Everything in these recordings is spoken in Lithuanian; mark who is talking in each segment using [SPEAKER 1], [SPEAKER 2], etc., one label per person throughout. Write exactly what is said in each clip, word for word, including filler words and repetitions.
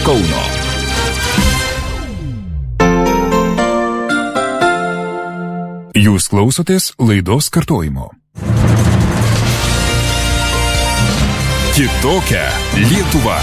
[SPEAKER 1] Kauno. Jūs klausotės laidos kartojimo. Kitokia Lietuva.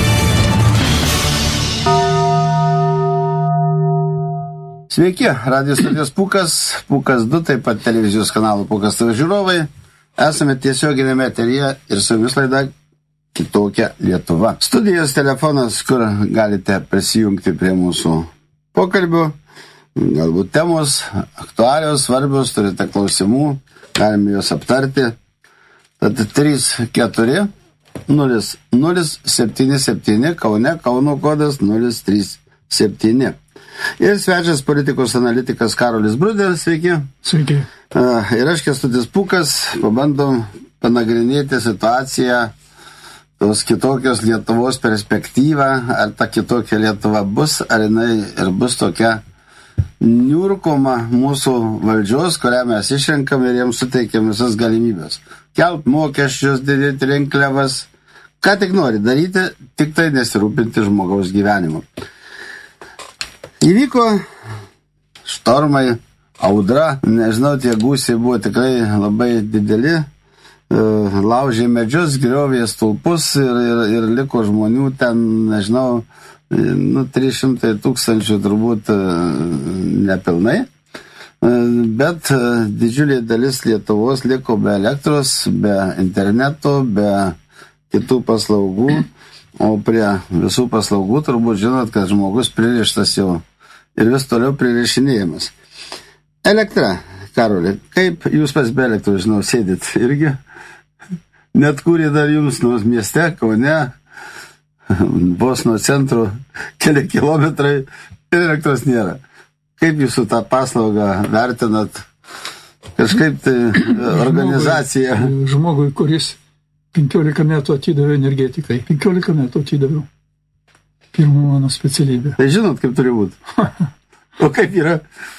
[SPEAKER 2] Sveiki, radijos studijos Pūkas, Pūkas du, taip pat televizijos kanalų Pūkas T V žiūrovai. Esame tiesioginėme eteryje ir su jumis laida Kitokia Lietuva. Studijos telefonas, kur galite prisijungti prie mūsų pokalbių, galbūt temos, aktualios, svarbios, turite klausimų, galime juos aptarti. Tad trys keturi nulis nulis septyni septyni, Kaune, Kauno kodas nulis trys septyni. Ir svečias politikos analitikas Karolis Brudelis, sveiki.
[SPEAKER 3] Sveiki.
[SPEAKER 2] Ir aš Kęstutis Pūkas, pabandom panagrinėti situaciją, tos kitokios Lietuvos perspektyvą, ar ta kitokia Lietuva bus, ar jinai ir bus tokia niurkoma mūsų valdžios, kurią mes išrenkam ir jiems suteikiam visas galimybės. Kelt mokesčius, didinti rinkliavas, ką tik nori daryti, tik tai nesirūpinti žmogaus gyvenimu. Įvyko štormai, audra, nežinau, tie gūsiai buvo tikrai labai dideli, laužė medžius, griovė stulpus ir, ir, ir liko žmonių ten, nežinau, nu, trys šimtai tūkstančių turbūt nepilnai, bet didžiulė dalis Lietuvos liko be elektros, be interneto, be kitų paslaugų, o prie visų paslaugų turbūt žinot, kad žmogus pririštas jau ir vis toliau pririšinėjimas. Elektra, Karoli, kaip jūs pas be elektros, žinau, sėdit irgi, net kūrė dar jums nuo mieste, Kaune, vos nuo centro keli kilometrai ir elektros nėra. Kaip jūsų tą paslaugą vertinat? Kažkaip tai organizacija.
[SPEAKER 3] Žmogui, žmogui kuris penkiolika metų atidavė energetikai. penkiolika metų atidaviau. Pirma mano specialybė.
[SPEAKER 2] Tai žinot, kaip turi būti? O kaip yra?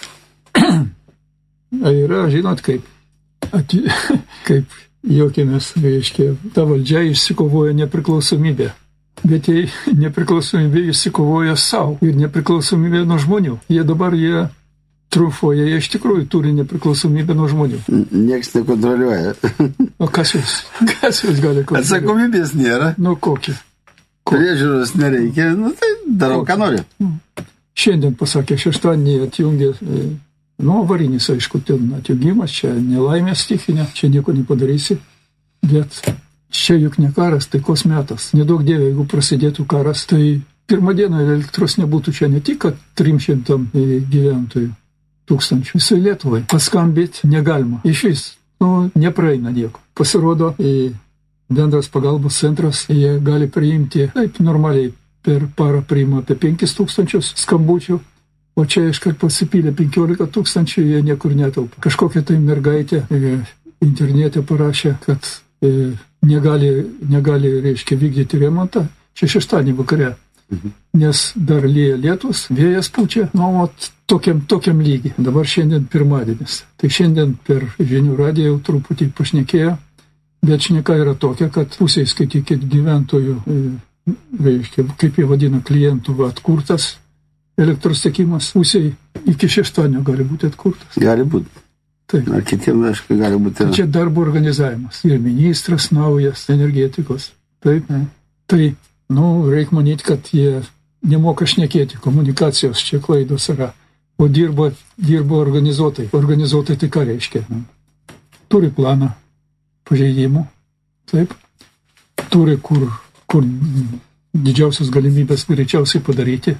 [SPEAKER 3] Yra, žinot, kaip. Ati, kaip juokėmės, reiškia, ta valdžia išsikovoja nepriklausomybę. Bet jie nepriklausomybę išsikovoja savo ir nepriklausomybę nuo žmonių. Jie dabar, jie triumfuoja, jie iš tikrųjų turi nepriklausomybę nuo žmonių.
[SPEAKER 2] Niekas nekontroliuoja.
[SPEAKER 3] O kas jūs? Kas jūs gali kontroliuoti?
[SPEAKER 2] Atsakomybės nėra.
[SPEAKER 3] Nu, kokia?
[SPEAKER 2] Priežiūros nereikia, nu tai darau, ką noriu.
[SPEAKER 3] Šiandien pasakė, šeštadienį atjungė, nu, avarinis, aišku, ten atjungimas, čia nelaimės stichinė, čia nieko nepadarysi, bet čia juk ne karas, taikos metas. Nedaug dievė, jeigu prasidėtų karas, tai pirmą dieną elektros nebūtų čia ne tik, kad trim šimtam gyventojų tūkstančių, visai Lietuvai. Paskambėti negalima. Iš vis, nu, nepraeina nieko. Pasirodo, į bendras pagalbos centras, jie gali priimti, taip, normaliai per parą priima apie penkis tūkstančius skambučių, o čia iškart pasipylė penkiolika tūkstančių, jie niekur netelpa. Kažkokia tai mergaitė internete parašė, kad e, negali, negali, reiškia, vykdyti remontą, čia šeštadienį vakare, mhm. nes dar lyja lietus, vėjas pučia, nu, o tokiam, tokiam lygiai. Dabar šiandien pirmadienis. Tai šiandien per žinių radiją jau truputį pašnekėjo, bet šneka yra tokia, kad pusė, skaitykit, gyventojų, reiškia, kaip jie vadina, klientų atkurtas elektros tiekimas, pusė iki šeštadienio gali būti atkurtas.
[SPEAKER 2] Gali būti.
[SPEAKER 3] Taip.
[SPEAKER 2] Ar kitiem, aišku, gali būti.
[SPEAKER 3] Čia darbo organizavimas. Ir ministras naujas energetikos. Taip. Ne. Tai, nu, reikia manyti, kad jie nemoka šnekėti, komunikacijos čia klaidos yra. O dirba, dirba organizuotai. Organizuotai tai ką reiškia? Ne? Turi planą pažeidimų, taip, turi kur, kur didžiausias galimybės greičiausiai padaryti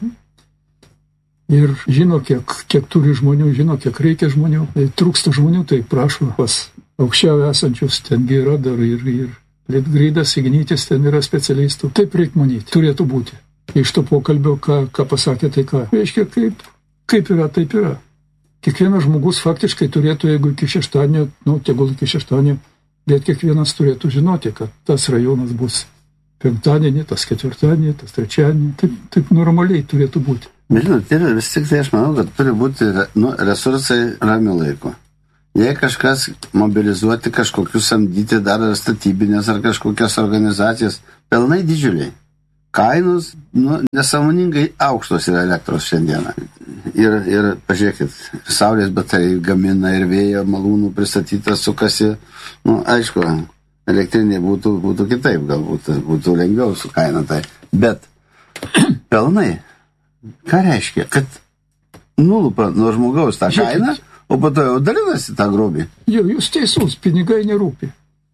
[SPEAKER 3] ir žino, kiek, kiek turi žmonių, žino, kiek reikia žmonių, tai trūksta žmonių, tai prašo pas aukščiau esančius, tengi yra dar ir, ir Litgridas, Ignitis, ten yra specialistų, taip reikia manyti, turėtų būti. Iš to pokalbio, ką, ką pasakė, tai ką, reiškia, kaip, kaip yra, taip yra. Kiekvienas žmogus faktiškai turėtų, jeigu iki šeštadienio, nu, tegul iki šeštadienio, bet kiekvienas turėtų žinoti, kad tas rajonas bus penktadienį, tas ketvirtadienį, tas trečiadienį. Taip, taip normaliai turėtų būti.
[SPEAKER 2] Bet žinot, tai vis tik tai aš manau, kad turi būti nu, resursai ramių laiko. Jei kažkas mobilizuoti, kažkokius samdyti dar statybinės ar kažkokias organizacijas, pelnai didžiuliai. kainos nu, nesąmoningai aukštos yra elektros šiandieną. Ir, ir pažiūrėkit, saulės baterijai gamina ir vėjo malūnų pristatytas sukasi. Nu, aišku, elektrinė būtų, būtų kitaip, galbūt būtų lengviau su kaina tai. Bet pelnai, ką reiškia? Kad nulupa nuo žmogaus tą kainą, o po to jau dalinasi tą grobį.
[SPEAKER 3] Jo, jūs teisus, pinigai nerūpi.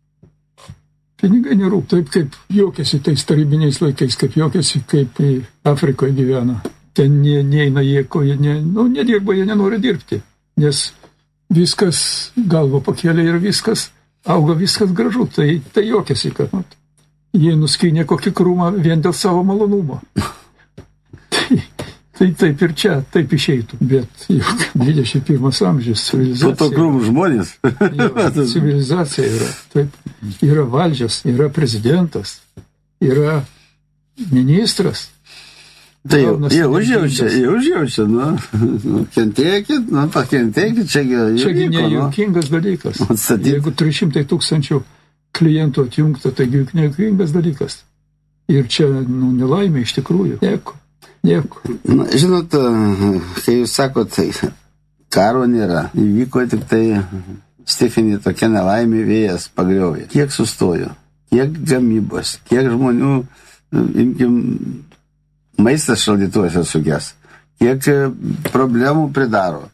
[SPEAKER 3] Pinigai nerūp, taip kaip juokėsi tais tarybiniais laikais, kaip juokėsi, kaip Afrikoje gyvena. Ten ne, neina jie, ko jie ne, nu, nedirba, jie nenori dirbti, nes viskas galva pakėlė ir viskas, auga viskas gražu, tai, tai juokėsi, kad nu, jie nuskynė kokį krūmą vien dėl savo malonumo. tai, tai taip ir čia, taip išeitų, bet juk dvidešimt pirmas amžius civilizacija.
[SPEAKER 2] Po to krūmų žmonės.
[SPEAKER 3] jo, civilizacija yra, taip, yra valdžias, yra prezidentas, yra ministras.
[SPEAKER 2] Tai jau, jau užjaučia, jau užjaučia, nu, kentėkit, nu, pakentėkit, čiagi jau
[SPEAKER 3] Čiagi
[SPEAKER 2] vyko,
[SPEAKER 3] nejuokingas dalykas.
[SPEAKER 2] Atstatyt.
[SPEAKER 3] Jeigu trys šimtai tūkstančių klientų atjungta, taigi juk nejuokingas dalykas. Ir čia, nu, nelaimė iš tikrųjų. Nieko, nieko.
[SPEAKER 2] Na, žinot, kai jūs sakot, tai karo nėra, įvyko tik tai stichinė tokia nelaimė, vėjas pagriovė. Kiek sustojo, kiek gamybos, kiek žmonių, imkim, maistas šaldytuose suges, kiek problemų pridaro.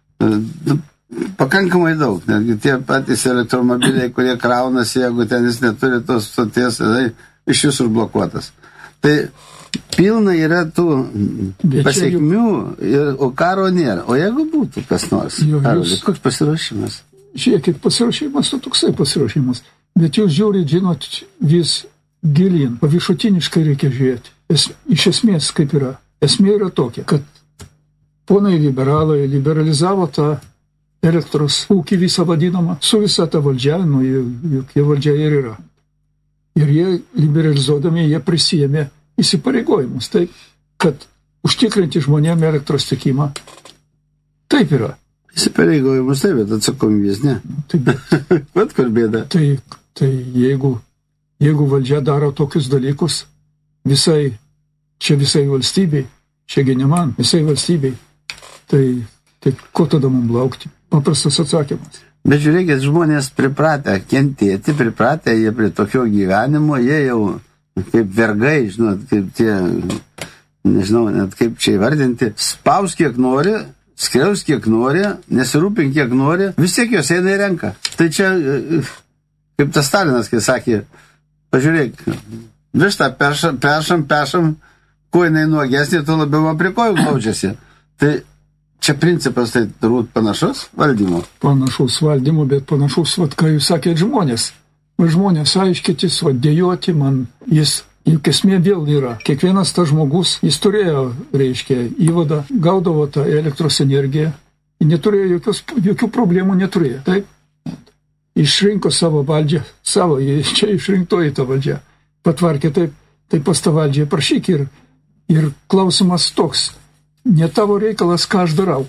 [SPEAKER 2] Pakankamai daug, netgi tie patys elektromobiliai, kurie kraunasi, jeigu ten jis neturi tos stoties, tai iš jis užblokuotas. Tai pilna yra tų pasiekmių, ir, o karo nėra. O jeigu būtų kas nors,
[SPEAKER 3] Jo,
[SPEAKER 2] Karoli,
[SPEAKER 3] jūs-
[SPEAKER 2] koks pasiruošimas?
[SPEAKER 3] Žiūrėkit, pasiruošimas, tu toksai pasiruošimas. Bet jūs žiūrit, žinot, vis gilin, paviršutiniškai reikia žiūrėti. Es, iš esmės, kaip yra. Esmė yra tokia, kad ponai liberalai liberalizavo tą elektros ūkį visą vadinamą, su visa ta valdžia, nu, juk jie valdžia ir yra. Ir jie liberalizuodami, jie prisijėmė įsipareigojimus, taip, kad užtikrinti žmonėm elektros tiekimą. Taip yra.
[SPEAKER 2] Įsipareigojimus taip, bet atsakomybės ne.
[SPEAKER 3] Taip,
[SPEAKER 2] Vat kur bėda.
[SPEAKER 3] tai, tai jeigu, jeigu valdžia daro tokius dalykus, visai, čia visai valstybei, čiagi ne man, visai valstybei, tai, tai ko tada mums laukti? Paprastas atsakymas.
[SPEAKER 2] Bet žiūrėkit, žmonės pripratę kentėti, pripratę jie prie tokio gyvenimo, jie jau kaip vergai, žinot, kaip tie, nežinau, net kaip čia įvardinti, spaus kiek nori, skriaus kiek nori, nesirūpink kiek nori, vis tiek jos eina į renką. Tai čia, kaip tas Stalinas, kai sakė, pažiūrėk, vištą pešam, pešam, pešam, kuo jinai nuogesnė, tuo labiau man prie kojų glaudžiasi. Tai čia principas tai turbūt panašus valdymo.
[SPEAKER 3] Panašus valdymo, bet panašus, vat, ką jūs sakėt, žmonės. Va žmonės aiškytis, va dėjoti man, jis, juk esmė vėl yra. Kiekvienas tas žmogus, jis turėjo, reiškia, įvadą, gaudavo tą elektros energiją, neturėjo jokios, jokių problemų, neturėjo. Taip? Išrinko savo valdžią, savo, čia išrinktoji ta valdžia. Patvarkė taip, tai pas tą valdžią prašyk ir, ir klausimas toks, ne tavo reikalas, ką aš darau.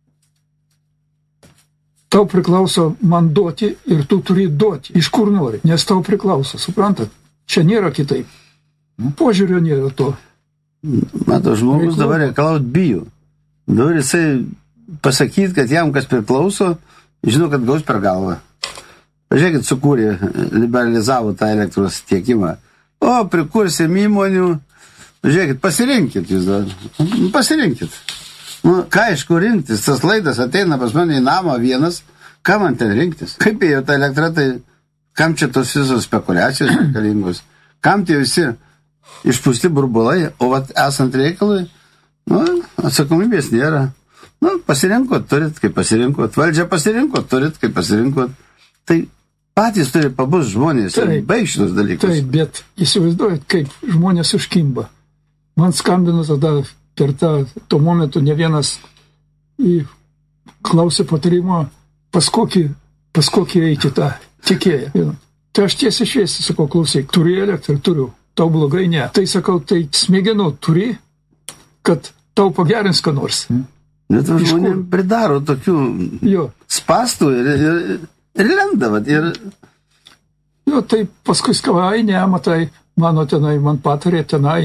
[SPEAKER 3] Tau priklauso man duoti ir tu turi duoti, iš kur nori, nes tau priklauso, suprantat? Čia nėra kitaip. Požiūrio nėra to.
[SPEAKER 2] Mato, žmogus dabar reikalaut bijo. Dabar jisai pasakyti, kad jam kas priklauso, žino, kad gaus per galvą. Pažiūrėkit, sukūrė, liberalizavo tą elektros tiekimą. O, prikursim įmonių. Žiūrėkit, pasirinkit jūs dar. Pasirinkit. Nu, ką iš kur rinktis? Tas laidas ateina pas mane į namą vienas. Ką man ten rinktis? Kaip ėjo ta elektra, tai kam čia tos visos spekulacijos reikalingos? Kam tie visi išpūsti burbulai? O vat esant reikalui, nu, atsakomybės nėra. Nu, pasirinkot, turit, kaip pasirinkot. Valdžia pasirinkot, turit, kaip pasirinkot. Tai patys turi pabus žmonės ir baig šitos dalykus.
[SPEAKER 3] Taip, bet įsivaizduojat, kaip žmonės užkimba. Man skambino tada per tą, tuo momentu ne vienas į klausė patarimo, pas kokį, pas kokį eiti tą tikėję. Tai aš tiesiai šviesiai sakau, klausyk, turi elektrą, turiu, tau blogai ne. Tai sakau, tai smegenų turi, kad tau pagerins ką nors.
[SPEAKER 2] Bet žmonėm pridaro tokių
[SPEAKER 3] jo.
[SPEAKER 2] spastų ir, ir, ir lenda, vat, ir...
[SPEAKER 3] Jo, tai paskui skavai, ne, matai, mano tenai, man patarė tenai,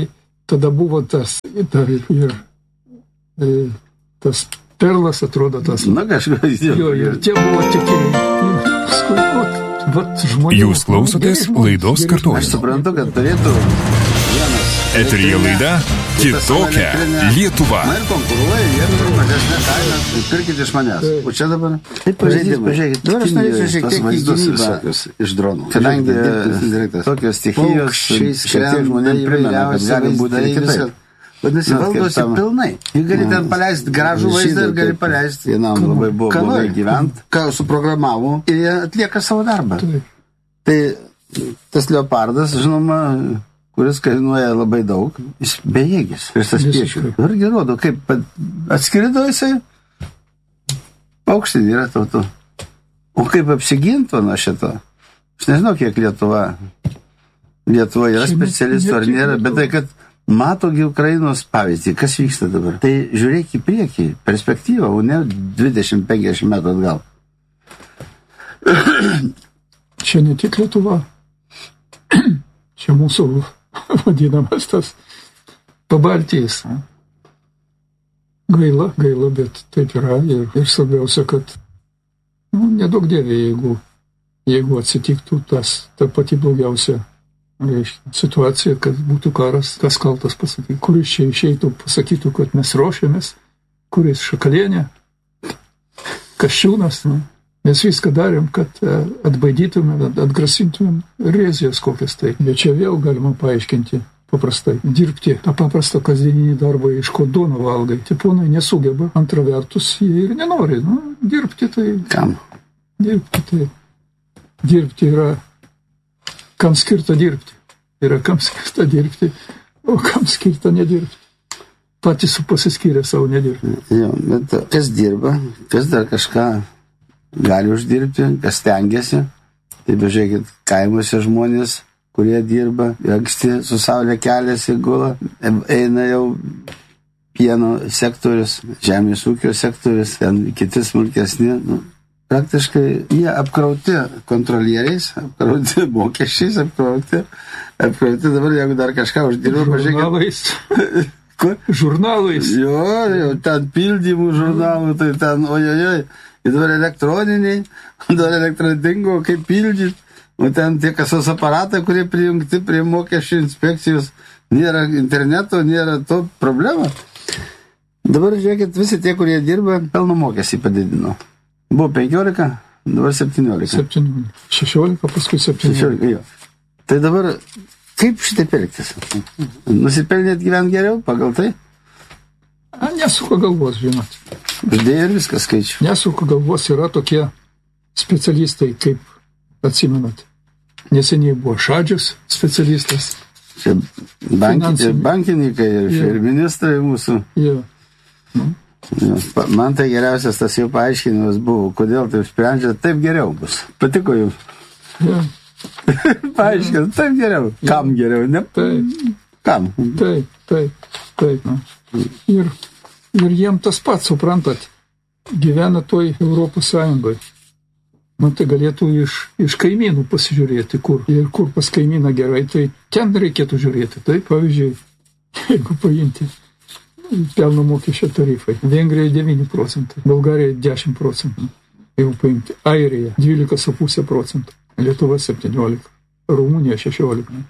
[SPEAKER 3] tada buvo tas, dar ir, ir, ir tas perlas, atrodo, tas.
[SPEAKER 2] Na, kažkas jau.
[SPEAKER 3] Jo, ir tie buvo tikėjai. Ir paskui, vat, vat žmonių.
[SPEAKER 1] Jūs klausotės laidos kartojimo.
[SPEAKER 2] Aš suprantu, kad turėtų vienas.
[SPEAKER 1] Eteryje laida Kitokia Lietuva.
[SPEAKER 2] Na ir konkuruoja, jie turi mažesnę kainą, pirkit iš manęs. O čia dabar?
[SPEAKER 4] Taip, pažiūrėkit, pažiūrėkit. Dabar aš norėčiau šiek tiek į gynybą.
[SPEAKER 2] Iš dronų. Kadangi tokios stichijos šiek tiek žmonėm primena, kad gali būti ir kitaip.
[SPEAKER 4] Vadinasi, valdosi pilnai. Jį gali ten paleisti gražų vaizdą ir gali paleisti.
[SPEAKER 2] Vienam labai buvo blogai gyvent.
[SPEAKER 4] Ką suprogramavo ir jie atlieka savo darbą.
[SPEAKER 2] Tai tas leopardas, žinoma, kuris kainuoja labai daug, jis bejėgis. Ir tas piešių. Irgi rodo, kaip atskrido jisai, paukštį yra tautų. O kaip apsigintų nuo šito? Aš nežinau, kiek Lietuva. Lietuva yra specialistų ar nėra, bet tai, kad matogi Ukrainos pavyzdį, kas vyksta dabar. Tai žiūrėk į priekį, perspektyvą, o ne dvidešimt penkiasdešimt metų atgal.
[SPEAKER 3] Čia ne tik Lietuva. Čia mūsų vadinamas tas Pabaltijos. Gaila, gaila, bet taip yra. Ir, ir svarbiausia, kad nu, nedaug dėvė, jeigu, jeigu atsitiktų tas, ta pati blogiausia reiškia, situacija, kad būtų karas, kas kaltas pasakyti. Kuris čia išeitų, pasakytų, kad mes ruošiamės, kuris Šakalienė, Kasčiūnas. Nu. Mes viską darėm, kad atbaidytumėm, atgrasintumėm rezijas kokias tai. Bet čia vėl galima paaiškinti paprastai. Dirbti tą paprastą kasdieninį darbą, iš ko duoną valgai. Tie ponai nesugeba, antra vertus jie ir nenori. Nu, dirbti tai...
[SPEAKER 2] Kam?
[SPEAKER 3] Dirbti tai... Dirbti yra... Kam skirta dirbti. Yra kam skirta dirbti, o kam skirta nedirbti. Patys pasiskyrė savo nedirbti.
[SPEAKER 2] Jo, bet kas dirba, kas dar kažką gali uždirbti, kas stengiasi. Tai bežiūrėkit, kaimuose žmonės, kurie dirba, anksti su saulė keliasi, gula, eina jau pieno sektorius, žemės ūkio sektorius, ten kiti smulkesni. Nu, praktiškai jie apkrauti kontrolieriais, apkrauti mokesčiais, apkrauti, apkrauti dabar, jeigu dar kažką uždirba,
[SPEAKER 3] pažiūrėkit. Žurnalais. Žurnalais.
[SPEAKER 2] Jo, jau ten pildymų žurnalų, tai ten, ojojoj. Ir dabar elektroniniai, dabar elektroningo, kaip pildyti, o ten tie kasos aparatai, kurie prijungti prie mokesčių inspekcijos, nėra interneto, nėra to problema. Dabar žiūrėkit, visi tie, kurie dirba, pelno mokestį padidino. Buvo penkiolika, dabar septyniolika.
[SPEAKER 3] septyniolika. šešiolika, paskui septyniolika.
[SPEAKER 2] šešiolika, jo. Tai dabar, kaip šitai pelktis? Nusipelnėt gyventi geriau pagal tai?
[SPEAKER 3] A, nesuka galvos, žinot.
[SPEAKER 2] Uždėjo ir viskas skaičiu.
[SPEAKER 3] Nesuka galvos, yra tokie specialistai, kaip atsimenat. Neseniai buvo Šadžius specialistas.
[SPEAKER 2] Čia banki, bankininkai ir, ja. Ir ministrai mūsų.
[SPEAKER 3] Ja. Nu.
[SPEAKER 2] Ja. Man tai geriausias tas jau paaiškinimas buvo, kodėl taip sprendžia, taip geriau bus. Patiko jums?
[SPEAKER 3] Ja.
[SPEAKER 2] Paaiškina, ja. Taip geriau. Kam ja. Geriau? Ne?
[SPEAKER 3] Taip.
[SPEAKER 2] Kam?
[SPEAKER 3] Taip, taip, taip. Nu. Ir, ir jiem tas pats, suprantat, gyvena toj Europos Sąjungoje. Man tai galėtų iš, iš kaimynų pasižiūrėti, kur. Ir kur pas kaimyną gerai, tai ten reikėtų žiūrėti. Tai, pavyzdžiui, jeigu paimti pelno mokesčio tarifai. Vengrija devyni procentai, Bulgarija dešimt procentų. Jeigu paimti Airija dvylika su puse procentų, Lietuva septyniolika, Rumunija šešiolika.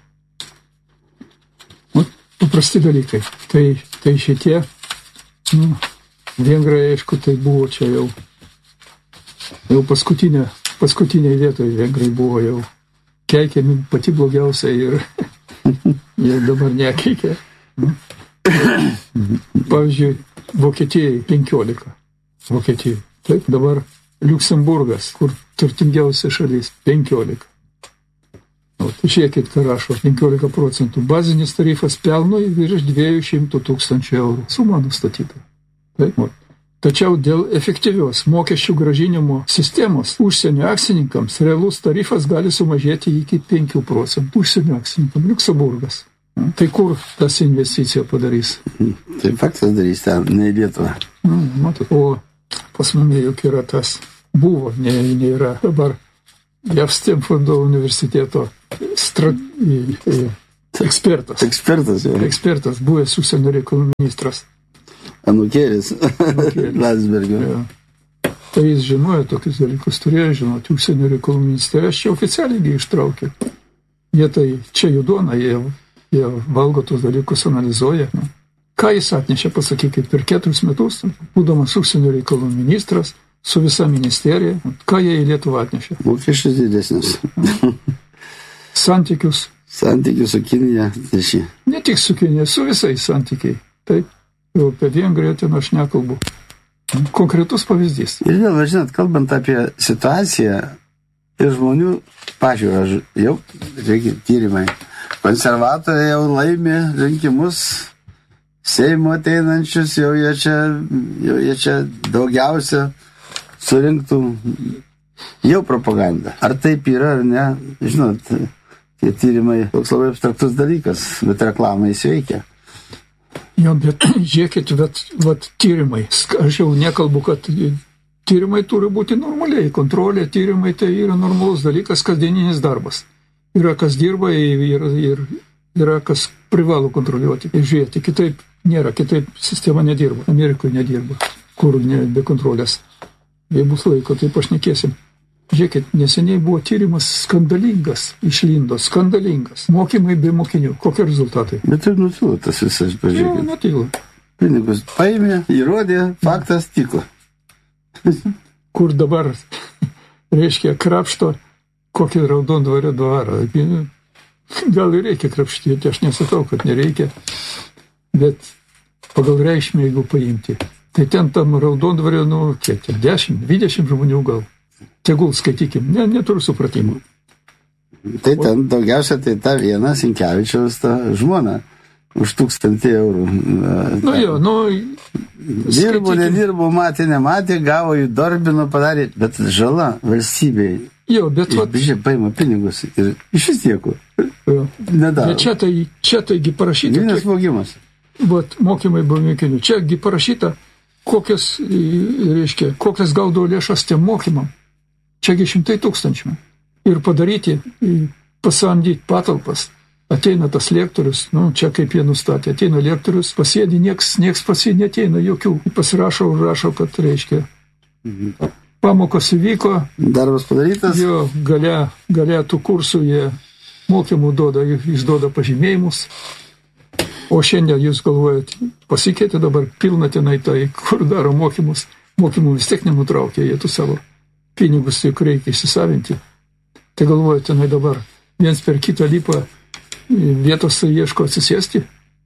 [SPEAKER 3] Paprasti dalykai. Tai, tai šitie, nu, Vengrai, aišku, tai buvo čia jau, jau paskutinė, paskutinė vietoje Vengrai buvo jau keikiami pati blogiausia ir jie dabar nekeikia. Nu. Pavyzdžiui, Vokietijai penkiolika. Vokietijai. Taip, dabar Liuksemburgas, kur turtingiausia šalis, penkiolika. O, tai žiūrėkit, ką rašo, penkiolika procentų. Bazinis tarifas pelnui virš dviejų šimtų tūkstančių eurų. Suma nustatyta. Taip, o. Tačiau dėl efektyvios mokesčių gražinimo sistemos užsienio akcininkams realus tarifas gali sumažėti iki penkių procentų. Užsienio akcininkams. Liuksemburgas. Tai kur tas investicija padarys?
[SPEAKER 2] Tai faktas darys ten, ne į Lietuvą.
[SPEAKER 3] Na, matot, o pas mumi juk yra tas buvo, ne, nėra dabar. Jav Stanfordo universiteto strat... Ekspertas.
[SPEAKER 2] Ekspertas, jau.
[SPEAKER 3] Ekspertas, buvęs užsienio reikalų ministras.
[SPEAKER 2] Anukėlis. Landsbergio.
[SPEAKER 3] Ja. Tai jis žinojo tokius dalykus, turėjo žinoti užsienio reikalų ministerijos, čia oficialiai ištraukė. Jie tai čia jų duona, jie, jie valgo tos dalykus, analizuoja. Ne? Ką jis atnešė, pasakykit, per keturis metus, būdamas užsienio reikalų ministras, su visa ministerija, ką jie į Lietuvą atnešė?
[SPEAKER 2] Mokesčius didesnius.
[SPEAKER 3] Santykius.
[SPEAKER 2] Santykius su Kinija.
[SPEAKER 3] Ne tik su Kinija, su visais santykiai. Taip, jau apie Vengriją ten aš nekalbu. Konkretus pavyzdys.
[SPEAKER 2] Ir vėl, žinot, kalbant apie situaciją ir žmonių pažiūrą, jau reikia tyrimai. Konservatoriai jau laimė rinkimus, Seimo ateinančius, jau jie čia, jau jie čia daugiausia surinktų jau propagandą. Ar taip yra, ar ne, žinot, tie tyrimai toks labai abstraktus dalykas, bet reklamai įsiveikia.
[SPEAKER 3] Jo, bet žiūrėkit, bet vat, tyrimai. Aš jau nekalbu, kad tyrimai turi būti normaliai. Kontrolė, tyrimai tai yra normalus dalykas, kasdieninis darbas. Yra kas dirba ir, ir yra kas privalo kontroliuoti. Ir žiūrėti, kitaip nėra, kitaip sistema nedirba. Amerikoje nedirba, kur ne, be kontrolės. Jei bus laiko, tai pašnekėsim. Žiūrėkit, neseniai buvo tyrimas skandalingas, išlindo, skandalingas. Mokymai be mokinių. Kokie rezultatai?
[SPEAKER 2] Bet ir nutilo tas visas, pažiūrėkit.
[SPEAKER 3] Jo, nutilo.
[SPEAKER 2] Pinigus paėmė, įrodė, faktas tiko.
[SPEAKER 3] Kur dabar, reiškia, krapšto kokį Raudondvario dvarą. Gal ir reikia krapštyti, aš nesakau, kad nereikia. Bet pagal reikšmę, jeigu paimti, tai ten tam Raudondvario, nu, kiek ten, dešimt, dvidešimt žmonių gal. Tegul skaitykim, ne, neturiu supratimo.
[SPEAKER 2] Tai ten daugiausia tai ta viena Sinkevičiaus ta žmona už tūkstantį eurų.
[SPEAKER 3] Nu jo, nu...
[SPEAKER 2] Dirbo, nedirbo, matė, nematė, gavo jų darbino, padarė, bet žala valstybei.
[SPEAKER 3] Jo, bet vat...
[SPEAKER 2] Bižiai paima pinigus ir iš vis tieko. Nedaro.
[SPEAKER 3] Bet čia, tai, čia taigi parašyta...
[SPEAKER 2] Vienas vogimas.
[SPEAKER 3] Vat mokymai buvo mokinių. Čiagi parašyta, kokias, reiškia, kokias gaudavo lėšas tiem mokymam. Čiagi šimtai tūkstančių. Ir padaryti, pasamdyti patalpas. Ateina tas lektorius, nu, čia kaip jie nustatė, ateina lektorius, pasėdi, nieks, nieks pasėdi neteina, jokių. Pasirašo, užrašo, kad, reiškia, pamokos įvyko.
[SPEAKER 2] Darbas padarytas.
[SPEAKER 3] Jo, gale, gale tų kursų jie mokymų duoda, išduoda pažymėjimus. O šiandien jūs galvojat, pasikeitė dabar pilna tenai tai, kur daro mokymus. Mokymų vis tiek nenutraukė, jie tu savo pinigus, juk reikia įsisavinti. Tai galvojat, tenai dabar viens per kitą lipa vietos ieško atsisėsti.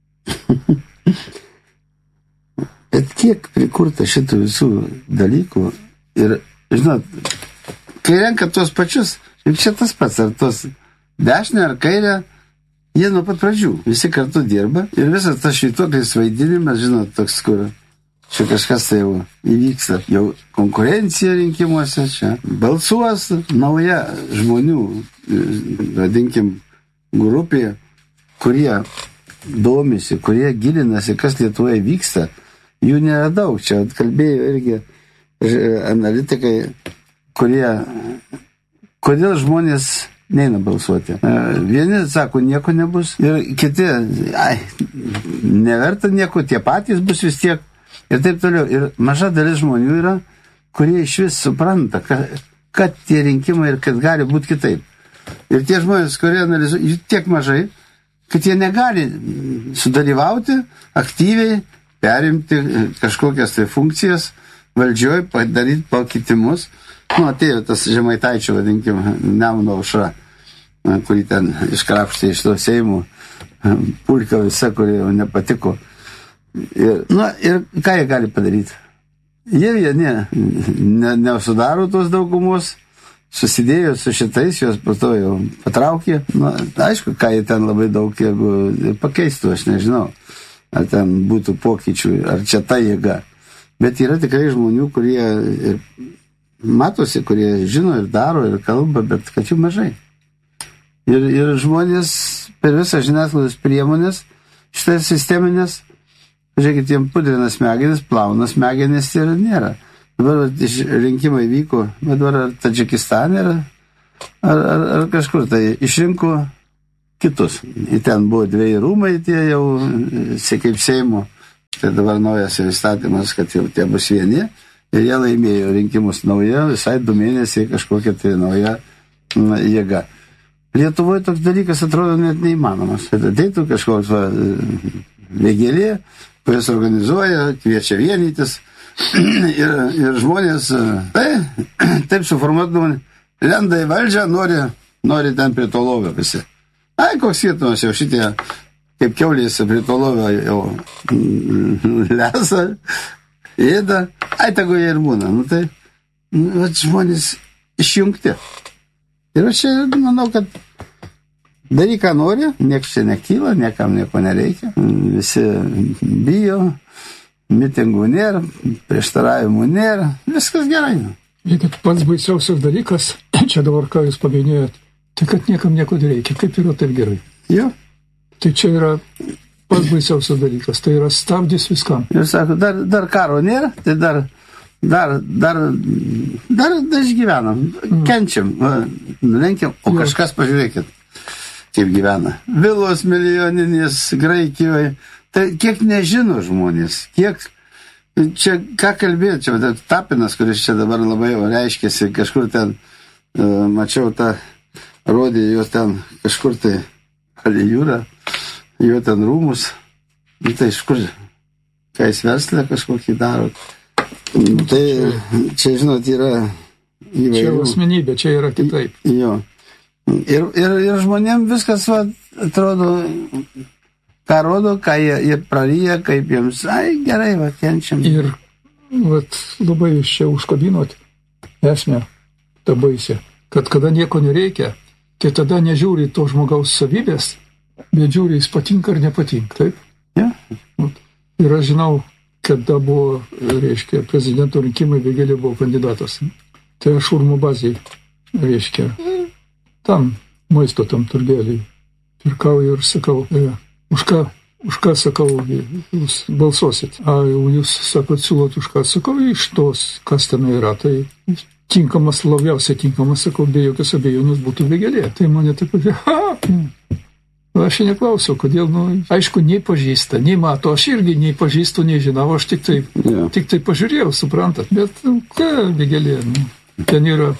[SPEAKER 2] Bet kiek prikurta šitų visų dalykų ir, žinot, kai renka tuos pačius, ir čia tas pats, ar tos dešinė ar kairė, jie nuo pat pradžių visi kartu dirba ir visas tas švytuoklis vaidinimas, žinot, toks, kur čia kažkas tai jau įvyksta, jau konkurencija rinkimuose, čia balsuos nauja žmonių, vadinkim, grupė, kurie domisi, kurie gilinasi, kas Lietuvoje vyksta, jų nėra daug. Čia kalbėjo irgi analitikai, kurie, kodėl žmonės neina balsuoti. Vieni sako, nieko nebus, ir kiti, ai, neverta nieko, tie patys bus vis tiek, ir taip toliau. Ir maža dalis žmonių yra, kurie iš vis supranta, kad, kad tie rinkimai ir kad gali būti kitaip. Ir tie žmonės, kurie analizuoja, jų tiek mažai, kad jie negali sudalyvauti aktyviai, perimti kažkokias tai funkcijas valdžioj, padaryti pakitimus. Nu, atėjo tas Žemaitaičio, vadinkim, Nemuno aušra, kurį ten iškrapštė iš to Seimų, pulka visa, kuri jau nepatiko. Ir, nu, ir ką jie gali padaryti? Jie vieni ne, nesudaro tos daugumos, susidėjo su šitais, juos po to jau patraukė. Nu, aišku, ką jie ten labai daug jėgų pakeistų, aš nežinau. Ar ten būtų pokyčių, ar čia ta jėga. Bet yra tikrai žmonių, kurie ir matosi, kurie žino ir daro ir kalba, bet kad jų mažai. Ir, ir žmonės per visą žiniasklaidos priemonės, šitas sisteminės, žiūrėkit, jiem pudrina smegenis, plauna smegenis ir nėra. Dabar rinkimai vyko, dabar ar Tadžikistane, ar, ar, ar, ar kažkur, tai išrinko kitus. Ir ten buvo dviejai rūmai, tie jau, kaip Seimo, tai dabar naujas įstatymas, kad jau tie bus vieni, ir jie laimėjo rinkimus nauja, visai du mėnesiai kažkokia tai nauja na, jėga. Lietuvoje toks dalykas atrodo net neįmanomas. Tai ateitų kažkoks va, vėgėlė, kuris organizuoja, kviečia vienytis ir, ir žmonės tai, taip suformuodami, lenda į valdžią, nori, nori ten prie to lovio visi. Ai, koks skirtumas jau šitie, kaip kiaulės prie to lovio jau lesa, ėda, ai, tegu jie ir būna. Nu, tai nu, žmonės išjungti. Ir aš čia manau, kad daryk, ką nori, nieks čia nekyla, niekam nieko nereikia. Visi bijo, mitingų nėra, prieštaravimų nėra, viskas gerai.
[SPEAKER 3] Žiūrėkit, pats baisiausias dalykas, čia dabar ką jūs paminėjot, tai kad niekam nieko nereikia, kaip yra taip gerai.
[SPEAKER 2] Jo.
[SPEAKER 3] Tai čia yra pats baisiausias dalykas, tai yra stabdys viskam.
[SPEAKER 2] Jūs sako, dar, dar karo nėra, tai dar, dar, dar, dar, dar išgyvenam, mm. kenčiam, nulenkiam, o jo. Kažkas pažiūrėkit, kaip gyvena. Vilos milijoninės Graikijoje, tai kiek nežino žmonės, kiek čia ką kalbėti, čia Tapinas, kuris čia dabar labai jau reiškėsi, kažkur ten, uh, mačiau tą, rodė jos ten kažkur tai palei jūrą, jo ten rūmus, nu, tai iš kur, ką jis verslę kažkokį daro. Tai čia, žinot, yra įvairių.
[SPEAKER 3] Čia asmenybė, čia yra kitaip.
[SPEAKER 2] Jo. Ir, ir, ir žmonėm viskas, va, atrodo, ką rodo, ką jie, jie praryja, kaip jiems, ai, gerai, va, kenčiam.
[SPEAKER 3] Ir, vat, labai jūs čia užkabinot esmę, tą baisę, kad kada nieko nereikia, tai tada nežiūri to žmogaus savybės, bet žiūri, jis patinka ar nepatinka, taip?
[SPEAKER 2] Ja.
[SPEAKER 3] Ir aš žinau, kada buvo, reiškia, prezidento rinkimai, Vėgėlė buvo kandidatas. Tai aš Urmo bazėj, reiškia, tam maisto tam turgelį pirkau ir sakau, e, už ką, už ką, sakau, jūs balsuosit. A, jūs, sakot, siūlot už ką, sakau, iš tos, kas ten yra, tai tinkamas, labiausiai tinkamas, sakau, be jokios abejonės būtų Vėgėlė. Tai mane taip pat, ha, aš neklausiau, kodėl, nu, aišku, nei pažįsta, nei mato, aš irgi nei pažįstu, nei žinau, aš tik tai, yeah. tik tai pažiūrėjau, suprantat, bet, nu, ką Vėgėlė, nu, ten yra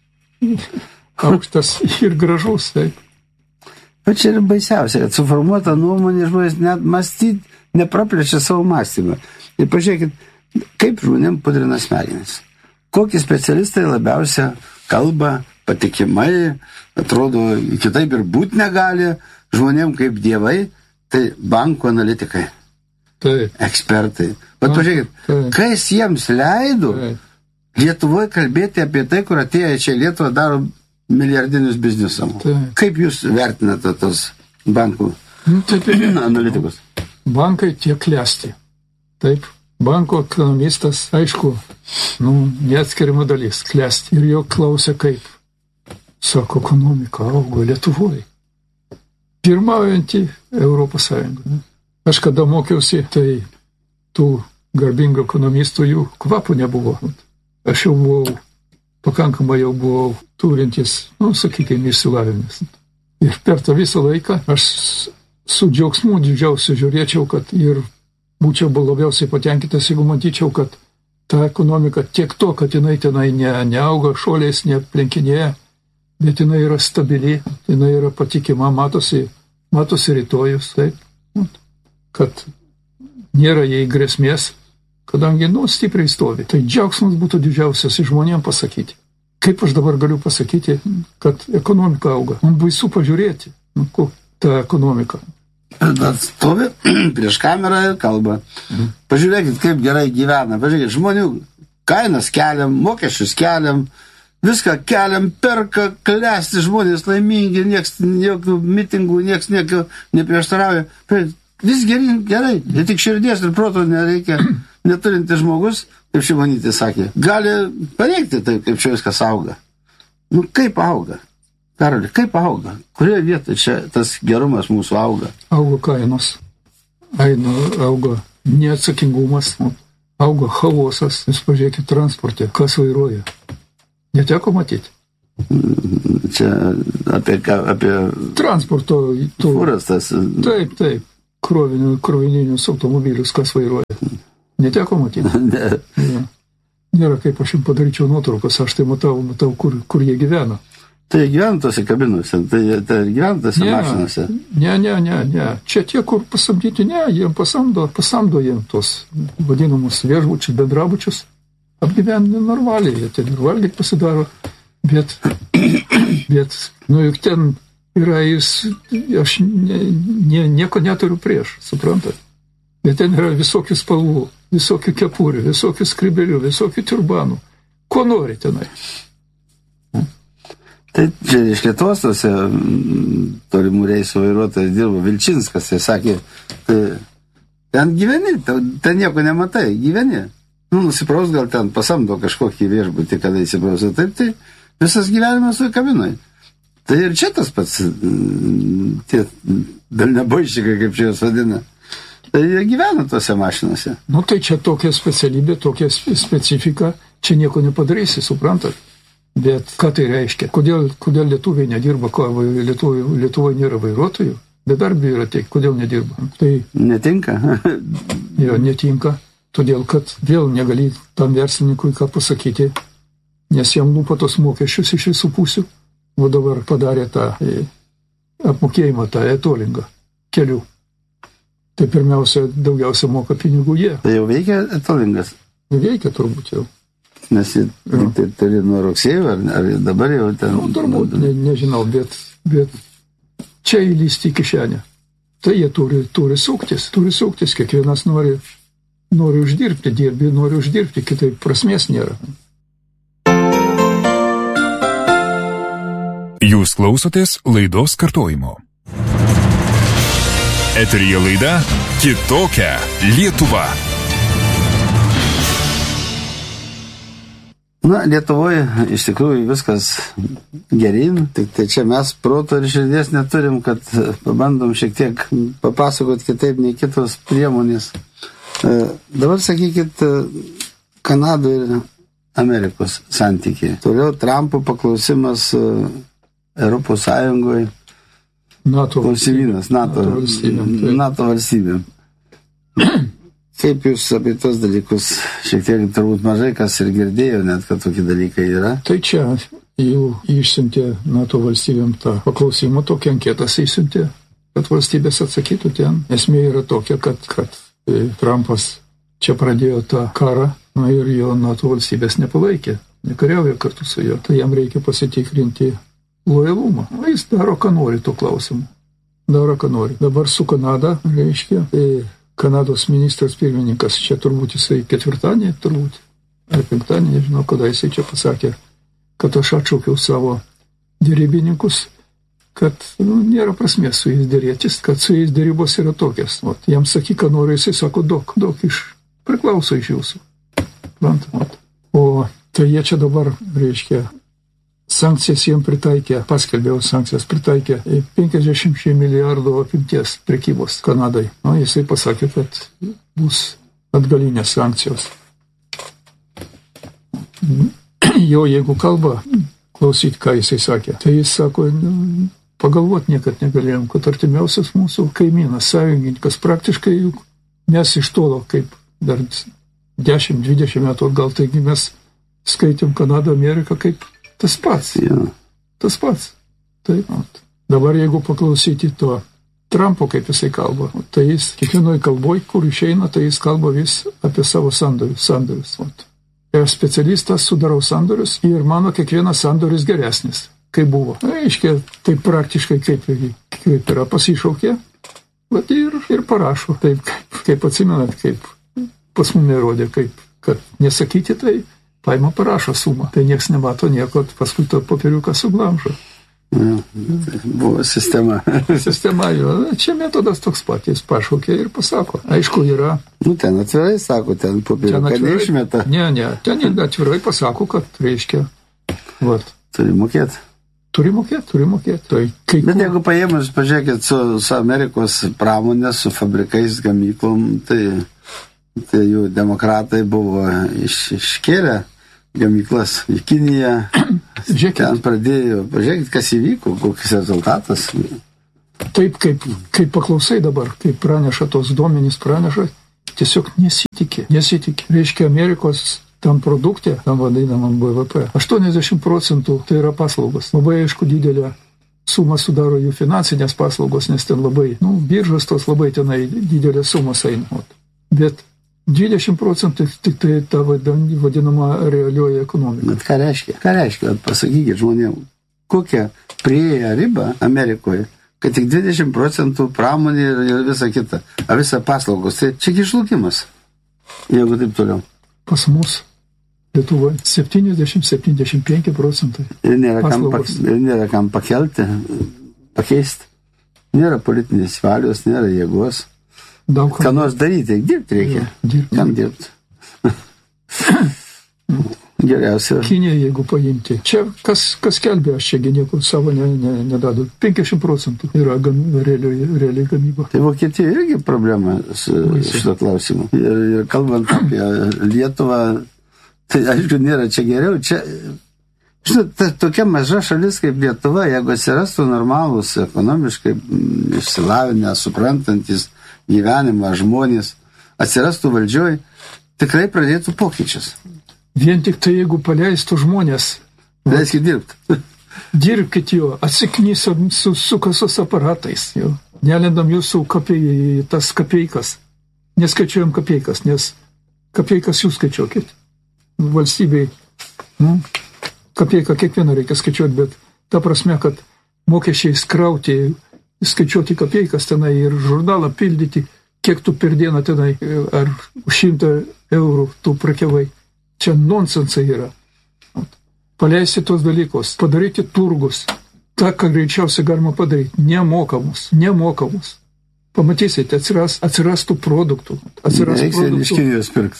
[SPEAKER 3] aukštas ir gražus, taip.
[SPEAKER 2] Bet čia yra baisiausia, kad suformuota nuomonė žmonės net mąstyti, nepraplečia savo mąstymą. Ir pažiūrėkit, kaip žmonėm pudrina smegenis. Kokie specialistai labiausia kalba patikimai, atrodo, kitaip ir būt negali, žmonėm kaip dievai, tai bankų analitikai,
[SPEAKER 3] taip.
[SPEAKER 2] Ekspertai. Bet pažiūrėkit, taip. Kas jiems leido taip. Lietuvoje kalbėti apie tai, kur atėjo čia Lietuvą daro milijardinius biznius. Kaip jūs vertinate tos bankų
[SPEAKER 3] nu, taip,
[SPEAKER 2] analitikus?
[SPEAKER 3] Bankai tiek klesti. Taip, banko ekonomistas, aišku, nu, neatskiriama dalis, klesti. Ir jo klausia kaip. Sako, ekonomika augo Lietuvoje. Pirmaujantį Europos Sąjungą. Aš kada mokiausi, tai tų garbingų ekonomistų jų kvapų nebuvo. Aš jau buvau, pakankamai jau buvau turintis, nu, sakykime, išsilavinimas. Ir per tą visą laiką aš su džiaugsmu didžiausiu žiūrėčiau, kad ir būčiau labiausiai patenkintas, jeigu matyčiau, kad ta ekonomika tiek to, kad jinai tenai ne, neauga šuoliais, neaplenkinėja, bet jinai yra stabili, jinai yra patikima, matosi, matosi rytojus, taip, kad nėra jai grėsmės, kadangi, nu, stipriai stovi. Tai džiaugsmas būtų didžiausias žmonėm pasakyti. Kaip aš dabar galiu pasakyti, kad ekonomika auga? Man baisu pažiūrėti, nu, ta ekonomika.
[SPEAKER 2] Bet stovi prieš kamerą ir kalba. Mhm. Pažiūrėkit, kaip gerai gyvena. Pažiūrėkit, žmonių kainas keliam, mokesčius keliam, viską keliam, perka, klesti žmonės laimingi, nieks, jokių mitingų, nieks nieko neprieštarauja. Vis gerai, gerai, ir tik širdies ir proto nereikia, neturintis žmogus, kaip Šimonytė sakė, gali paneigti taip, kaip čia viskas auga. Nu, kaip auga? Karoli, kaip auga? Kurioje vietoje čia tas gerumas mūsų auga?
[SPEAKER 3] Auga kainos, Aino, auga neatsakingumas, auga chaosas. Jūs pažiūrėkit transporte, kas vairuoja. Neteko matyti.
[SPEAKER 2] Čia apie ką, apie...
[SPEAKER 3] Transporto. Tų,
[SPEAKER 2] fūras tas.
[SPEAKER 3] Taip, taip. Krovinių, krovininius automobilius, kas vairuoja. Neteko matyti?
[SPEAKER 2] Ne.
[SPEAKER 3] Ja. Nėra, kaip aš jums padaryčiau nuotraukas, aš tai matau, matau kur, kur jie gyvena.
[SPEAKER 2] Tai gyvena tose kabinuose, tai, tai gyvena tose
[SPEAKER 3] ne,
[SPEAKER 2] mašinose.
[SPEAKER 3] Ne, ne, ne, ne. Čia tie, kur pasamdyti, ne, jiem pasamdo, pasamdo jiem tos vadinamus viešbučius, bendrabučius. Apgyvendina normaliai, jie ten ir valgyti pasidaro, bet, bet, nu juk ten yra jis, aš ne, ne, nieko neturiu prieš, suprantat? Bet ten yra visokių spalvų, visokių kepurių, visokių skribelių, visokių turbanų. Ko nori tenai?
[SPEAKER 2] Tai čia iš Lietuvos tose tolimų reisų vairuotojas dirbo Vilčinskas, jis sakė, tai ten gyveni, ten nieko nematai, gyveni. Nu, nusipraus gal ten pasamdo kažkokį viešbutį, kada įsiprausia, taip, tai visas gyvenimas toj kabinoj. Tai ir čia tas pats, tie dalnebaišikai, kaip čia jos vadina, tai jie gyvena tose mašinose.
[SPEAKER 3] Nu, tai čia tokia specialybė, tokia specifika, čia nieko nepadarysi, suprantat? Bet ką tai reiškia? Kodėl, kodėl lietuviai nedirba, ko Lietuvoje, Lietuvoje nėra vairuotojų? Bedarbių yra tiek, kodėl nedirba? Tai
[SPEAKER 2] netinka.
[SPEAKER 3] Jo, netinka, todėl kad vėl negali tam verslininkui ką pasakyti, nes jam lupa tos mokesčius iš visų pusių. O dabar padarė tą e, apmokėjimą, tą etolingą kelių. Tai pirmiausia, daugiausia moka pinigų jie.
[SPEAKER 2] Tai jau veikia etolingas?
[SPEAKER 3] Veikia turbūt jau.
[SPEAKER 2] Nes jie tai turi nuo rugsėjo, ar, ar dabar jau ten...
[SPEAKER 3] Nu, turbūt, ne, nežinau, bet, bet čia įlysti į kišenę. Tai jie turi, turi suktis, turi suktis, kiekvienas nori, nori uždirbti, dirbi, nori uždirbti, kitaip prasmės nėra.
[SPEAKER 1] Jūs klausotės laidos kartojimo. Eteryje laida Kitokia Lietuva.
[SPEAKER 2] Na, Lietuvoje iš tikrųjų viskas gerin, tik tai čia mes proto ir širdies neturim, kad pabandom šiek tiek papasakot kitaip nei kitos priemonės. E, dabar sakykit, Kanado ir Amerikos santykiai. Toliau Trumpo paklausimas Europos Sąjungoje.
[SPEAKER 3] NATO
[SPEAKER 2] valstybėms. NATO,
[SPEAKER 3] NATO valstybėm.
[SPEAKER 2] NATO valstybėm. Kaip jūs apie tos dalykus šiek tiek turbūt mažai kas ir girdėjo, net kad tokie dalykai yra?
[SPEAKER 3] Tai čia jau išsiuntė NATO valstybėm tą paklausimą, tokią anketas išsiuntė, kad valstybės atsakytų ten. Esmė yra tokia, kad, kad Trumpas čia pradėjo tą karą, na ir jo NATO valstybės nepalaikė, nekariauja kartu su juo. Tai jam reikia pasitikrinti lojalumą. O jis daro, ką nori tuo klausimu. Daro, ką nori. Dabar su Kanada, reiškia, tai Kanados ministras pirmininkas, čia turbūt jisai ketvirtadienį, turbūt, ar penktadienį, nežinau, kada jisai čia pasakė, kad aš atšaukiau savo dėrybininkus, kad nu, nėra prasmės su jais dėrėtis, kad su jais dėrybos yra tokias. Ot, jam sakyk, ką nori, jisai sako, daug, daug iš, priklauso iš jūsų. Ot. O tai jie čia dabar, reiškia, sankcijas jiem pritaikė, paskelbėjau sankcijas pritaikė penkiasdešimt milijardų apimties prekybos Kanadai. O jisai pasakė, kad bus atgalinės sankcijos. Jo, jeigu kalba, klausyt, ką jisai sakė, tai jis sako, nu, pagalvot niekad negalėjom, kad artimiausias mūsų kaimynas, sąjungininkas, praktiškai juk mes iš tolo, kaip dar dešimt dvidešimt metų atgal, taigi mes skaitėm Kanadą, Ameriką kaip tas pats.
[SPEAKER 2] Ja.
[SPEAKER 3] Tas pats. Taip. Dabar jeigu paklausyti to Trumpo, kaip jisai kalba, tai jis kiekvienoje kalboje, kur išeina, tai jis kalba vis apie savo sandorius. sandorius. Aš specialistas sudarau sandorius ir mano kiekvienas sandoris geresnis, kaip buvo. Aiškiai, tai praktiškai kaip, kaip yra pasišaukė, bet ir, ir parašo. Taip, kaip, kaip atsimenat, kaip pas mumi nerodė, kaip, kad nesakyti tai, paima parašo sumą. Tai nieks nemato nieko, paskui to popieriuką suglamžo.
[SPEAKER 2] Ja, tai buvo sistema.
[SPEAKER 3] Sistema, jo. Čia metodas toks pat, jis pašaukė ir pasako. Aišku, yra...
[SPEAKER 2] Nu, ten atvirai sako, ten popieriuką neišmeta.
[SPEAKER 3] Ne, ne, ten atvirai pasako, kad reiškia... Vat.
[SPEAKER 2] Turi mokėti.
[SPEAKER 3] Turi mokėti, turi mokėti. Tai, kai
[SPEAKER 2] Bet
[SPEAKER 3] kur...
[SPEAKER 2] jeigu paėmus, pažiūrėkit, su, su Amerikos pramonė, su fabrikais, gamyklom, tai, tai jų demokratai buvo iš, iškėlę gamyklas į Kiniją,
[SPEAKER 3] Žiūrėkit.
[SPEAKER 2] Ten pradėjo, pažiūrėkit, kas įvyko, kokius rezultatas.
[SPEAKER 3] Taip, kaip, kaip paklausai dabar, kaip praneša tos duomenys praneša, tiesiog nesitikė, nesitikė. Reiškia, Amerikos tam produktė, tam vadinamam B V P, aštuoniasdešimt procentų tai yra paslaugos. Labai aišku, didelė suma sudaro jų finansinės paslaugos, nes ten labai, nu, biržos tos labai tenai didelė sumos eina. Bet dvidešimt procentų tik tai ta vadinama realioji ekonomika.
[SPEAKER 2] Bet ką reiškia? Ką reiškia? Pasakykit žmonėm, kokią prieėję ribą Amerikoje, kad tik dvidešimt procentų pramonė ir visa kita, a visa paslaugos. Tai čia išlūkimas, jeigu taip toliau.
[SPEAKER 3] Pas mus Lietuvoje septyniasdešimt iki septyniasdešimt penki procentai.
[SPEAKER 2] Ir nėra, kam, ir nėra kam pakelti, pakeisti. Nėra politinės valios, nėra jėgos.
[SPEAKER 3] Daug
[SPEAKER 2] ką nors daryti, dirbti reikia.
[SPEAKER 3] Dirbti.
[SPEAKER 2] Kam dirbti? Geriausia.
[SPEAKER 3] Kinija, jeigu paimti. Čia kas, kas kelbė, aš čia nieko savo ne, ne, nedadu. penkiasdešimt procentų yra gam, realiai, realiai gamyba.
[SPEAKER 2] Tai Vokietija irgi problema su šito klausimu. Ir, ir kalbant apie Lietuvą, tai aišku, nėra čia geriau. Čia, žinot, ta, tokia maža šalis kaip Lietuva, jeigu atsirastų normalūs, ekonomiškai išsilavinę, suprantantis gyvenimą žmonės, atsirastų valdžioj, tikrai pradėtų pokyčius.
[SPEAKER 3] Vien tik tai, jeigu paleistų žmonės.
[SPEAKER 2] Leiskit dirbti.
[SPEAKER 3] Dirbkit jo, atsiknysam su, su kasos aparatais. Jo. Nelendam jūsų kapei, tas kapeikas. Neskaičiuojam kapeikas, nes kapeikas jūs skaičiuokit. Valstybei, nu, kapeiką kiekvieną reikia skaičiuoti, bet ta prasme, kad mokesčiai skrauti, skaičiuoti kapeikas tenai ir žurnalą pildyti, kiek tu per dieną tenai, ar šimtą eurų tu prekiavai. Čia nonsensai yra. Paleisti tos dalykus, padaryti turgus, tą, ką greičiausiai galima padaryti, nemokamus, nemokamus. Pamatysite, atsiras, atsirastų produktų. Atsiras
[SPEAKER 2] Reiks
[SPEAKER 3] produktų.
[SPEAKER 2] iš Kinijos pirks.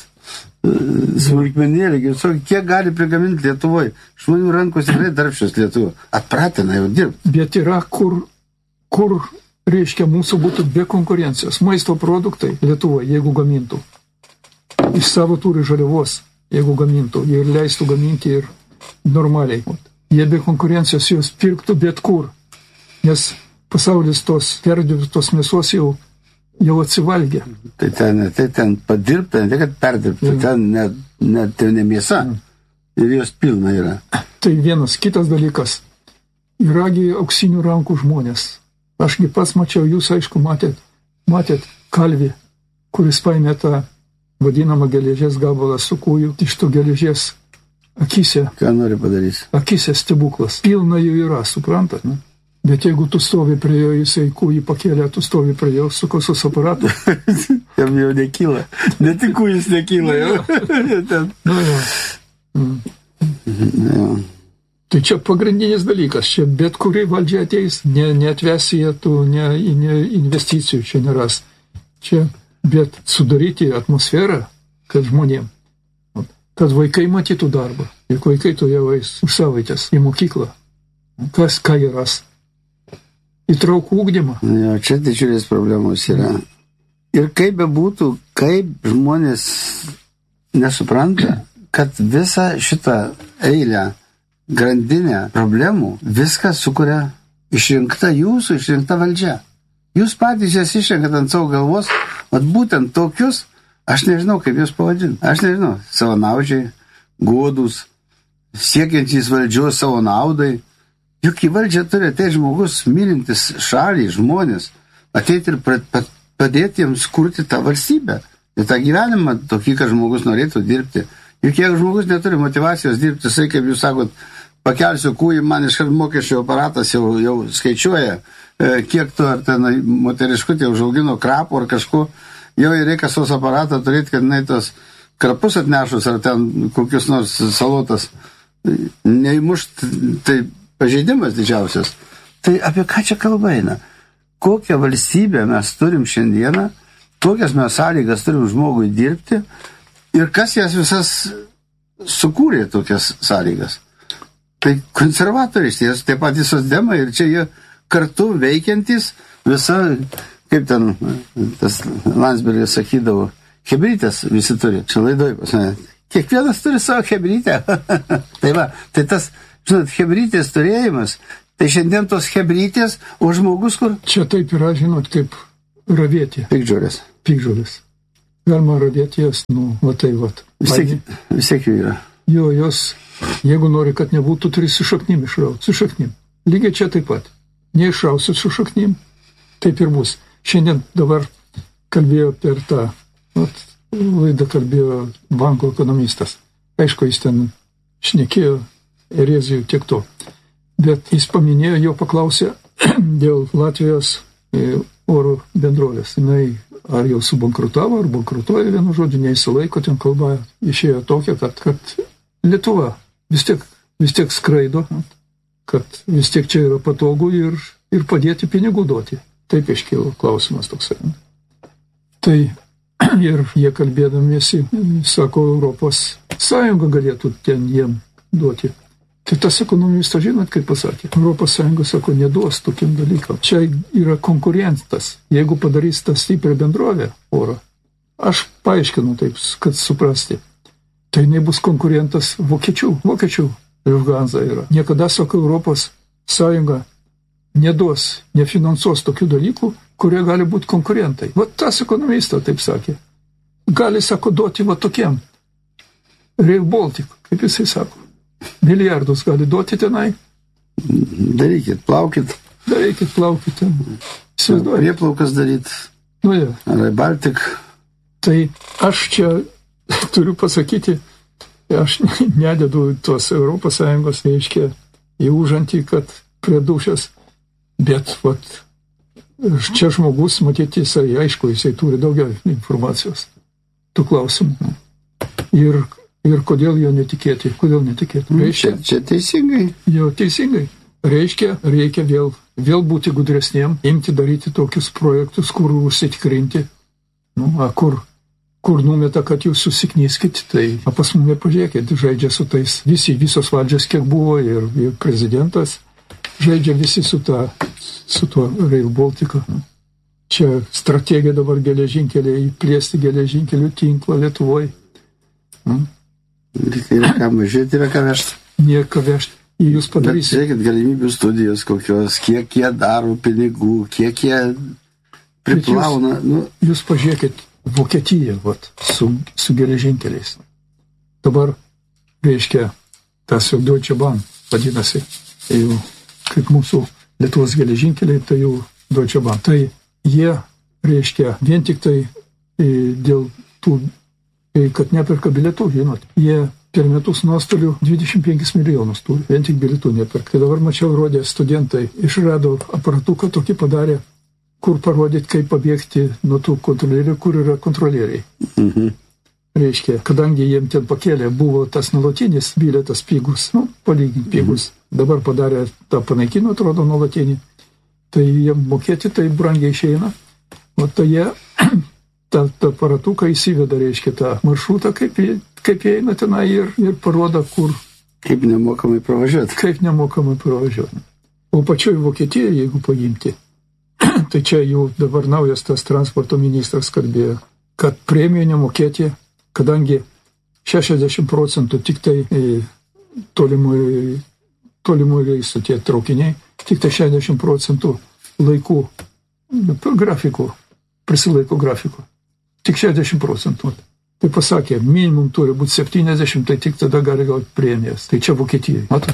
[SPEAKER 2] Smulkmenėlį, kiek gali prigaminti Lietuvoje? Žmonių rankos tikrai darbščios Lietuvo. Atpratina jau dirbti.
[SPEAKER 3] Bet yra, kur, kur reiškia, mūsų būtų be konkurencijos. Maisto produktai Lietuvoje, jeigu gamintų, iš savo turi žaliavos. Jeigu gamintų ir leistų gaminti ir normaliai. Jie be konkurencijos jos pirktų bet kur, nes pasaulis tos perdirbtos mėsos jau, jau atsivalgė.
[SPEAKER 2] Tai ten, tai ten padirbta, ne tai, kad perdirbta, ja. Ten net ne, tai ne mėsa ja. Ir jos pilna yra.
[SPEAKER 3] Tai vienas, kitas dalykas. Yragi auksinių rankų žmonės. Ašgi pats mačiau, jūs aišku matėt, matėt kalvį, kuris paėmė tą vadinama geležies gabalas su kūju, iš to geležies akise.
[SPEAKER 2] Ką nori padaryti?
[SPEAKER 3] Akise stebuklas. Pilna jų yra, suprantat, ne? Bet jeigu tu stovi prie jo, jisai kūjį pakėlė, tu stovi prie jo su kasos aparatu.
[SPEAKER 2] Jam jau nekyla. Ne tik kūjis nekyla jau.
[SPEAKER 3] Nu jau. Mm. Tai čia pagrindinis dalykas. Čia bet kuri valdžia ateis, ne, neatvesi jie tų ne, ne investicijų, čia neras. Čia bet sudaryti atmosferą, kad žmonėm, kad vaikai matytų darbą. Ir vaikai to jau eis už savaitės į mokyklą. Kas, ką jie ras? Įtraukų ugdymą.
[SPEAKER 2] Jo, čia didžiulės problemos yra. Ir kaip bebūtų, kaip žmonės nesupranta, kad visą šitą eilę, grandinę problemų, viską sukuria išrinkta jūsų, išrinkta valdžia. Jūs patys jas išrenkat ant savo galvos, vat būtent tokius, aš nežinau, kaip jūs pavadinti. Aš nežinau, savanaužiai, godus, siekiantys valdžios savo naudai. Juk į valdžią turi ateiti žmogus, mylintis šalį, žmonės, ateiti ir padėti jiems kurti tą valstybę. Ir tą gyvenimą tokį, kad žmogus norėtų dirbti. Juk jeigu žmogus neturi motyvacijos dirbti, jisai, kaip jūs sakot, pakelsiu kūjį, man iškart mokesčio aparatas jau, jau skaičiuoja, kiek tu ar ten moteriškutė užaugino krapų ar kažko, jau reikia sos aparatą turėti, kad jinai tos krapus atnešus ar ten kokius nors salotas neįmušt, tai pažeidimas didžiausias. Tai apie ką čia kalba eina? Kokią valstybę mes turim šiandieną, kokias mes sąlygas turim žmogui dirbti ir kas jas visas sukūrė tokias sąlygas. Tai konservatoriai, taip pat socdemai ir čia jie kartu veikiantis visa, kaip ten tas Landsbergis sakydavo, hebrytės visi turi, čia laidoj pas mane. Kiekvienas turi savo hebrytę. Tai va, tai tas žinot, hebrytės turėjimas, tai šiandien tos hebrytės, o žmogus kur?
[SPEAKER 3] Čia taip yra, žinot, kaip ravėti.
[SPEAKER 2] Pikdžiūrės.
[SPEAKER 3] Pikdžiūrės. Galima ravėti jas, nu, va tai, va.
[SPEAKER 2] Vis tiek, vis tiek jų yra.
[SPEAKER 3] Jo, jos, jeigu nori, kad nebūtų, turi su šaknim išrauti, su šaknim. Lygiai čia taip pat. Neišrausi su šaknim, taip ir bus. Šiandien dabar kalbėjo per tą, vat, laidą kalbėjo banko ekonomistas. Aišku, jis ten šnekėjo erezijų tiek to. Bet jis paminėjo, jo paklausė dėl Latvijos oro bendrovės. Jinai ar jau subankrutavo, ar bankrutuoja, vienu žodžiu, neįsilaiko, ten kalba išėjo tokia, kad, kad Lietuva vis tiek, vis tiek skraido, kad vis tiek čia yra patogu ir, ir padėti pinigų duoti. Taip iškilo klausimas toksai. Tai ir jie kalbėdamiesi, sako, Europos Sąjunga galėtų ten jiem duoti. Tai tas ekonomistas, žinot, kaip pasakė, Europos Sąjunga, sako, neduos tokiam dalykam. Čia yra konkurentas. Jeigu padarys tą stiprią bendrovę oro, aš paaiškinu taip, kad suprasti, tai nebus konkurentas vokiečių. Vokiečių Lufthansa yra. Niekada, sako, Europos Sąjunga neduos, nefinansuos tokių dalykų, kurie gali būti konkurentai. Vat tas ekonomistas taip sakė. Gali, sako, duoti va tokiem. Rail Baltic, kaip jisai sako. Milijardus gali duoti tenai.
[SPEAKER 2] Darykit, plaukit.
[SPEAKER 3] Darykit, plaukit ten. Įsivaizduoju.
[SPEAKER 2] Prieplaukas daryt.
[SPEAKER 3] Nu, ja.
[SPEAKER 2] Rail Baltic.
[SPEAKER 3] Tai aš čia turiu pasakyti, aš nededu tos Europos Sąjungos, reiškia, į užantį, kad prie dušės. Bet, vat, čia žmogus, matyti, jisai, aišku, jisai turi daugiau informacijos. Tų klausimų. Ir Ir kodėl jo netikėti? Kodėl netikėti? Reiškia,
[SPEAKER 2] čia, čia teisingai.
[SPEAKER 3] Jo, teisingai. Reiškia, reikia vėl, vėl būti gudresniem, imti daryti tokius projektus, kur užsitikrinti. Nu, a, kur, kur numeta, kad jūs susiknyskit, tai a, pas mumi pažiūrėkit, žaidžia su tais visi, visos valdžios, kiek buvo, ir, ir prezidentas žaidžia visi su, ta, su tuo Rail Baltica. Čia strategija dabar geležinkeliai, plėsti geležinkelių tinklą Lietuvoje. Hmm?
[SPEAKER 2] Yra ką važiuoti, yra ką vežti.
[SPEAKER 3] Nėra ką vežti. Jūs padarysite.
[SPEAKER 2] Žiūrėkit, galimybių studijos kokios, kiek jie daro pinigų, kiek jie priplauna.
[SPEAKER 3] Jūs,
[SPEAKER 2] nu.
[SPEAKER 3] jūs pažiūrėkit Vokietiją, vat, su, su geležinkeliais. Dabar, reiškia, tas jau Deutsche Bahn vadinasi. Jau, kaip mūsų Lietuvos geležinkeliai, tai jau Deutsche Bahn. Tai jie, reiškia, vien tik tai dėl tų, kad neperka bilietų, žinot. Jie per metus nuostolių dvidešimt penkis milijonus turi, vien tik bilietų neperka. Tai dabar mačiau, rodė studentai, išrado aparatuką tokį padarė, kur parodyti, kaip pabėgti nuo tų kontrolierių, kur yra kontrolieriai.
[SPEAKER 2] Mhm.
[SPEAKER 3] Reiškia, kadangi jiem ten pakėlė, buvo tas nuolatinis bilietas pigus, nu, palyginti pigus. Mhm. Dabar padarė tą panaikino, atrodo, nuolatinį. Tai jiem mokėti, tai brangiai išeina. O tai jie tą aparatuką įsiveda, reiškia, tą maršrutą, kaip, kaip jie eina tenai ir, ir parodo, kur.
[SPEAKER 2] Kaip nemokamai pravažiuoti.
[SPEAKER 3] Kaip nemokamai pravažiuoti. O pačioj Vokietijoje, jeigu paimti, tai čia jau dabar naujas tas transporto ministras kalbėjo, kad premijų nemokėti, kadangi šešiasdešimt procentų tik tai tolimų, tolimų reisų tie traukiniai, tik tai šešiasdešimt procentų laikų, grafikų, prisilaiko grafikų. Tik šešiasdešimt procentų. Tai pasakė, minimum turi būti septyniasdešimt, tai tik tada gali gauti premijas. Tai čia Vokietijai. Matot?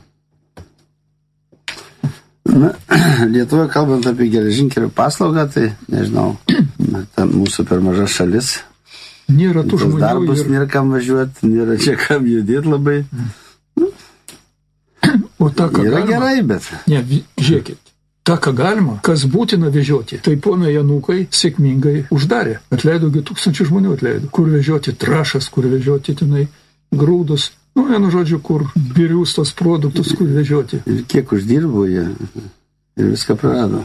[SPEAKER 2] Na, Lietuvoje, kalbant apie geležinkelių paslaugą, tai, nežinau, ta mūsų per maža šalis.
[SPEAKER 3] Nėra tų žmonių.
[SPEAKER 2] Darbus ir... nėra kam važiuoti, nėra čia kam judėti labai.
[SPEAKER 3] O ta, ką
[SPEAKER 2] yra
[SPEAKER 3] galima,
[SPEAKER 2] gerai, bet...
[SPEAKER 3] Ne, žiūrėkit. Ta, ką galima, kas būtina vežioti, tai ponai Janukai sėkmingai uždarė. Atleido, tūkstančių žmonių atleido. Kur vežioti trašas, kur vežioti tenai grūdus. Nu, vienu žodžiu, kur birius tos produktus, kur vežioti.
[SPEAKER 2] Ir kiek uždirbo jie. Ir viską prarado.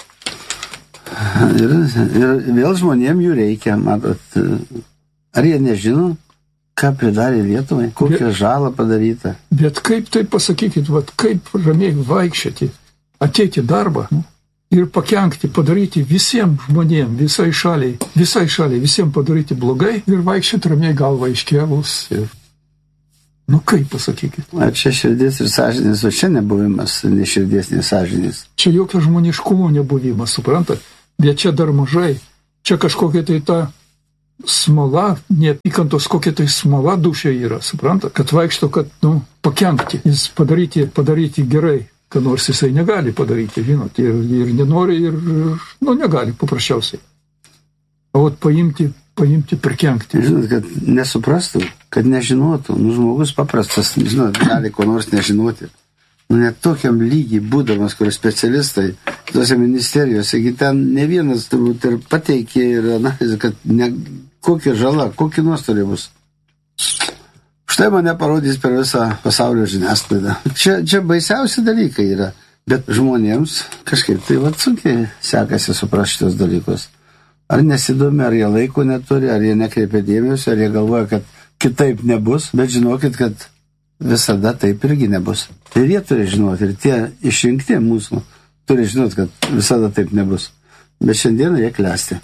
[SPEAKER 2] Ir, ir vėl žmonėm jų reikia, matot. Ar jie nežino, ką pridarė Lietuvai? Kokią bet, žalą padaryta?
[SPEAKER 3] Bet kaip tai pasakykit, vat, kaip ramiai vaikščioti? Ateiti darbą, nu, ir pakenkti, padaryti visiems žmonėms, visai šaliai, visai šaliai, visiems padaryti blogai ir vaikščioti ramiai galvą iškėlus. Ir... Nu kaip pasakykit?
[SPEAKER 2] A čia širdis ir sąžinės, o čia nebuvimas, ne širdies, ne sąžinės.
[SPEAKER 3] Čia jokio žmoniškumo nebuvimas, suprantat? Bet čia dar mažai. Čia kažkokia tai ta smola, neapykantos kokia tai smola dušė yra, suprantat? Kad vaikšto, kad, nu, pakenkti. Jis padaryti, padaryti gerai, kad nors jisai negali padaryti, žinot, ir, ir nenori, ir, nu, negali paprasčiausiai. O vat paimti, paimti, perkenkti.
[SPEAKER 2] Žinot, kad nesuprastų, kad nežinotų. Nu, žmogus paprastas, žinot, gali ko nors nežinoti. Nu, net tokiam lygiai būdamas, kur specialistai, tose ministerijose, ten ne vienas turbūt ir pateikė ir analizė, kad ne, kokia žala, kokie nuostoliai bus. Štai mane parodys per visą pasaulio žiniasklaidą. Čia, čia baisiausi dalykai yra, bet žmonėms kažkaip tai vat sunkiai sekasi suprasti šitos dalykus. Ar nesidomi, ar jie laiko neturi, ar jie nekreipia dėmesio, ar jie galvoja, kad kitaip nebus, bet žinokit, kad visada taip irgi nebus. Ir jie turi žinoti, ir tie išrinkti mūsų turi žinoti, kad visada taip nebus. Bet šiandieną jie klesti.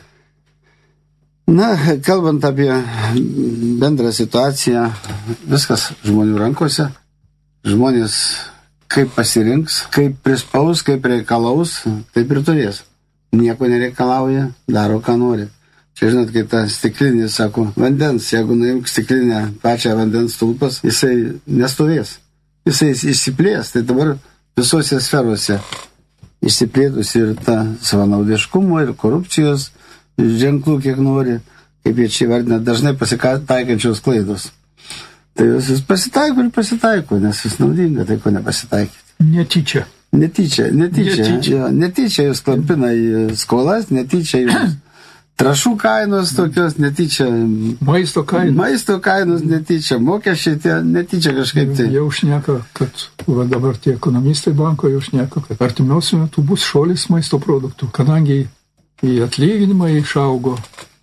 [SPEAKER 2] Na, kalbant apie bendrą situaciją, viskas žmonių rankose. Žmonės kaip pasirinks, kaip prispaus, kaip reikalaus, taip ir turės. Nieko nereikalauja, daro, ką nori. Čia, žinot, kaip ta stiklinė, sako, vandens, jeigu nuimk stiklinę pačią vandens tulpas, jisai nestovės. Jisai išsiplės, tai dabar visose sferose išsiplėtus ir ta savanaudiškumo ir korupcijos ženklų, kiek nori, kaip jie čia vardina, dažnai pasitaikančios klaidos. Tai jūs pasitaiko ir pasitaiko, nes jūs naudinga, tai ko nepasitaikyti.
[SPEAKER 3] Netyčia.
[SPEAKER 2] Netyčia, netyčia. Netyčia, jo, netyčia jūs klampina į skolas, netyčia jūs trašų kainos tokios, netyčia
[SPEAKER 3] maisto kainos,
[SPEAKER 2] maisto kainos netyčia, mokesčiai tie netyčia kažkaip tai.
[SPEAKER 3] Jau šneka, kad va, dabar tie ekonomistai banko jau šneka, kad artimiausiu metu bus šuolis maisto produktų, kadangi į atlyginimą išaugo.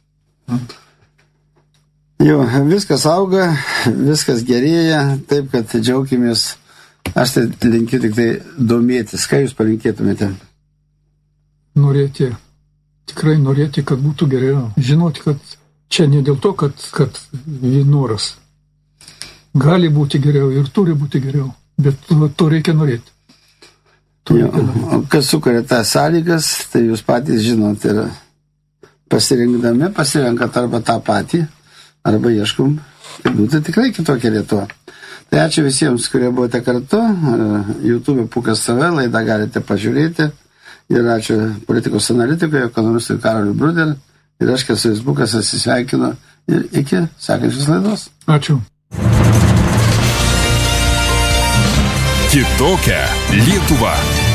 [SPEAKER 2] Jo, viskas auga, viskas gerėja, taip kad džiaukimės. Aš tai linkiu tik tai domėtis. Ką jūs palinkėtumėte?
[SPEAKER 3] Norėti, tikrai norėti, kad būtų geriau. Žinoti, kad čia ne dėl to, kad, kad noras. Gali būti geriau ir turi būti geriau, bet to reikia norėti. To
[SPEAKER 2] jo, reikia norėti. Kas sukuria tas sąlygas, tai jūs patys žinot ir pasirinkdami, pasirenkat arba tą patį, arba ieškom, kad būtų tikrai kitokia Lietuva. Tai ačiū visiems, kurie buvote kartu. YouTube Pūkas T V laidą galite pažiūrėti. Ir ačiū politikos analitikui, ekonomistui Karoliui Bruder. Ir aš, kas Facebookas, atsisveikinu. Ir iki sekančios laidos.
[SPEAKER 3] Ačiū.
[SPEAKER 1] Kitokia Lietuva.